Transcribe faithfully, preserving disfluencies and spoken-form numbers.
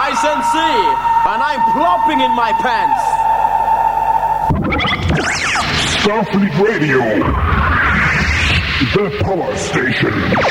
Tyson C, and I'm plopping in my pants. Starfleet Radio, the power station.